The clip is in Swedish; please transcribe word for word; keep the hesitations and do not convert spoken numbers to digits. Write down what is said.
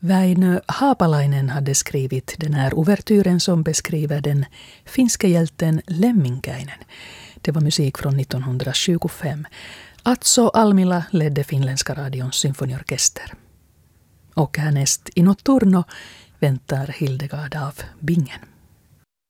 Väinö Haapalainen hade skrivit den här ouvertyren som beskriver den finska hjälten Lemminkäinen. Det var musik från nittonhundratjugofem. Atso Almila ledde finländska radions symfoniorkester. Och härnäst i Notturno väntar Hildegard av Bingen.